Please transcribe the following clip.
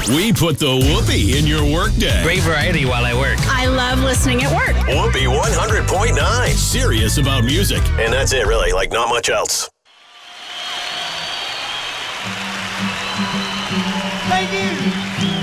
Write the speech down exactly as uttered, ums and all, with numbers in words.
We put the whoopee in your workday. Great variety while I work. I love listening at work. Whoopee one hundred point nine. Serious about music. And that's it, really. Like, not much else. Thank you.